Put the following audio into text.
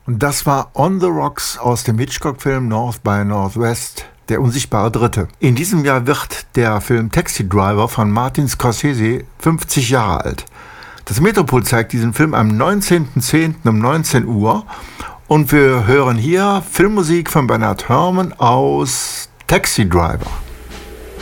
Und das war On the Rocks aus dem Hitchcock-Film North by Northwest, Der unsichtbare Dritte. In diesem Jahr wird der Film Taxi Driver von Martin Scorsese 50 Jahre alt. Das Metropol zeigt diesen Film am 19.10. um 19 Uhr und wir hören hier Filmmusik von Bernard Herrmann aus Taxi Driver.